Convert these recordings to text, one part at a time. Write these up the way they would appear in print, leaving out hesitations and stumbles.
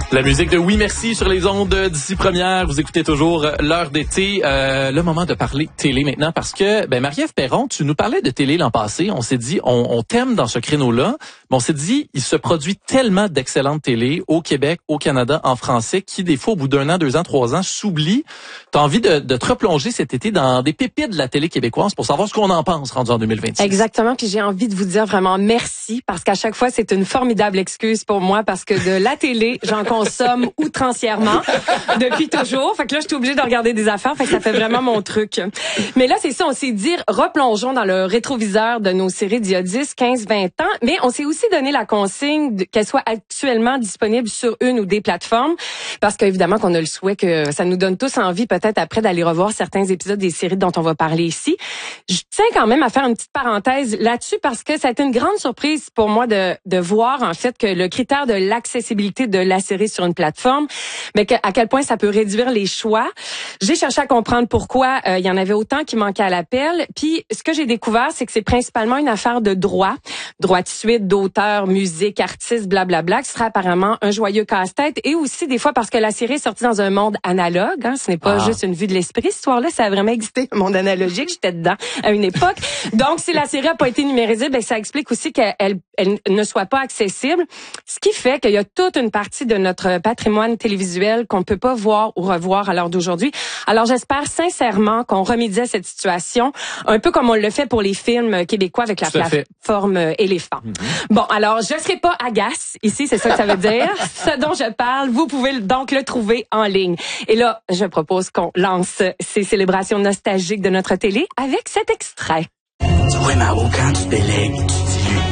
La musique de Oui Merci sur les ondes d'ici première. Vous écoutez toujours l'heure d'été. Le moment de parler télé maintenant parce que Marie-Ève Perron, tu nous parlais de télé l'an passé. On s'est dit, on t'aime dans ce créneau-là, mais on s'est dit, il se produit tellement d'excellentes télé au Québec, au Canada, en français, qui des fois, au bout d'un an, 2 ans, 3 ans, s'oublient. T'as envie de te replonger cet été dans des pépites de la télé québécoise pour savoir ce qu'on en pense rendu en 2026. Exactement, puis j'ai envie de vous dire vraiment merci parce qu'à chaque fois, c'est une formidable excuse pour moi parce que de la télé, j'en consomme outrancièrement depuis toujours. Fait que là, je suis obligée de regarder des affaires, fait que ça fait vraiment mon truc. Mais là, c'est ça, on s'est dit, replongeons dans le rétroviseur de nos séries d'il y a 10, 15, 20 ans, mais on s'est aussi donné la consigne qu'elles soient actuellement disponibles sur une ou des plateformes parce qu'évidemment qu'on a le souhait que ça nous donne tous envie peut-être après d'aller revoir certains épisodes des séries dont on va parler ici. Je tiens quand même à faire une petite parenthèse là-dessus parce que ça a été une grande surprise pour moi de voir en fait que le critère de l'accessibilité de la série sur une plateforme, mais à quel point ça peut réduire les choix. J'ai cherché à comprendre pourquoi il y en avait autant qui manquaient à l'appel. Puis ce que j'ai découvert, c'est que c'est principalement une affaire de droit de suite, d'auteur, musique, artiste, blablabla, qui serait apparemment un joyeux casse-tête et aussi des fois parce que la série est sortie dans un monde analogue. Hein, ce n'est pas juste une vue de l'esprit. Cette histoire-là, ça a vraiment existé, un monde analogique. J'étais dedans à une époque. Donc, si la série n'a pas été numérisée, ça explique aussi qu'elle ne soit pas accessible. Ce qui fait qu'il y a toute une partie de notre patrimoine télévisuel qu'on ne peut pas voir ou revoir à l'heure d'aujourd'hui. Alors, j'espère sincèrement qu'on remédie à cette situation, un peu comme on le fait pour les films québécois avec la plateforme Éléphant. Bon, alors, je ne serai pas agace ici, c'est ça que ça veut dire. Ce dont je parle, vous pouvez donc le trouver en ligne. Et là, je propose qu'on lance ces célébrations nostalgiques de notre télé avec cet extrait. Oui, Maro, quand tu délègues, tu dilues.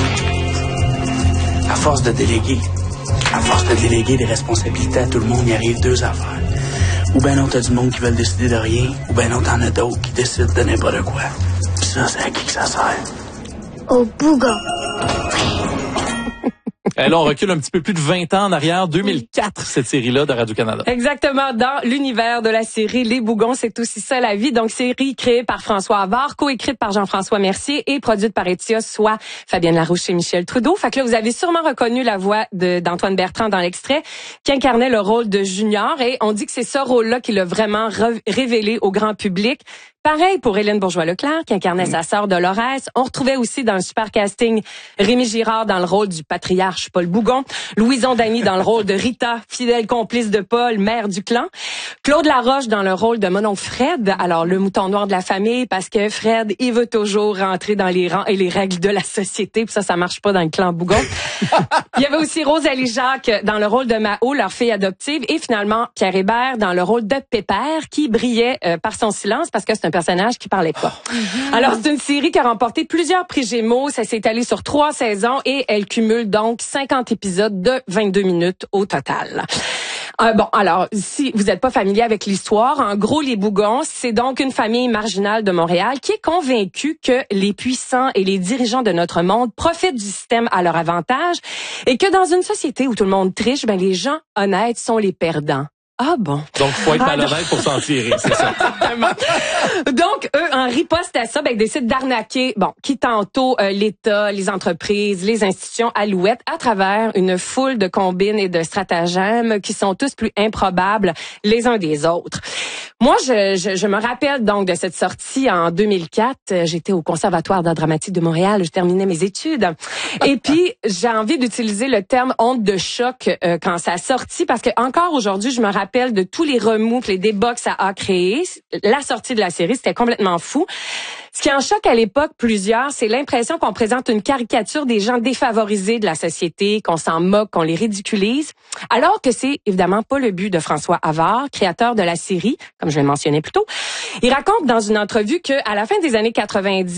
À force de déléguer des responsabilités à tout le monde, il arrive 2 affaires. Ou ben non, t'as du monde qui veulent décider de rien, ou ben non, t'en as d'autres qui décident de n'importe quoi. Pis ça, c'est à qui que ça sert? Au bougon. Et là, on recule un petit peu plus de 20 ans en arrière, 2004, cette série-là de Radio-Canada. Exactement, dans l'univers de la série Les Bougons, c'est aussi ça la vie. Donc, série créée par François Havard, coécrite par Jean-François Mercier et produite par Étios, soit Fabienne Larouche et Michel Trudeau. Fait que là, vous avez sûrement reconnu la voix d'Antoine Bertrand dans l'extrait, qui incarnait le rôle de Junior. Et on dit que c'est ce rôle-là qui l'a vraiment révélé au grand public. Pareil pour Hélène Bourgeois-Leclerc, qui incarnait sa sœur Dolores. On retrouvait aussi dans le super casting Rémi Girard dans le rôle du patriarche Paul Bougon, Louison Dany dans le rôle de Rita, fidèle complice de Paul, mère du clan, Claude Laroche dans le rôle de mon oncle Fred, alors le mouton noir de la famille, parce que Fred, il veut toujours rentrer dans les rangs et les règles de la société, puis ça marche pas dans le clan Bougon. Il y avait aussi Rosalie Jacques dans le rôle de Mao, leur fille adoptive, et finalement Pierre Hébert dans le rôle de Pépère, qui brillait par son silence, parce que c'est un personnage qui parlait pas. Alors, c'est une série qui a remporté plusieurs prix Gémeaux. Ça s'est étalé sur 3 saisons et elle cumule donc 50 épisodes de 22 minutes au total. Bon, alors, si vous n'êtes pas familier avec l'histoire, en gros, les Bougons, c'est donc une famille marginale de Montréal qui est convaincue que les puissants et les dirigeants de notre monde profitent du système à leur avantage et que dans une société où tout le monde triche, les gens honnêtes sont les perdants. Ah bon. Donc, faut être malhonnête pour s'en tirer, c'est ça. Donc, eux, en riposte à ça, ils décident d'arnaquer, qui tantôt l'État, les entreprises, les institutions alouettes à travers une foule de combines et de stratagèmes qui sont tous plus improbables les uns des autres. Moi, je me rappelle donc de cette sortie en 2004. J'étais au Conservatoire d'art dramatique de Montréal. Je terminais mes études. Et puis, j'ai envie d'utiliser le terme honte de choc quand ça a sorti parce que encore aujourd'hui, je me rappelle de tous les remous, les débats que ça a créé. La sortie de la série, c'était complètement fou. Ce qui en choque à l'époque plusieurs, c'est l'impression qu'on présente une caricature des gens défavorisés de la société, qu'on s'en moque, qu'on les ridiculise, alors que c'est évidemment pas le but de François Havard, créateur de la série, comme je l'ai mentionné plus tôt. Il raconte dans une entrevue que à la fin des années 90,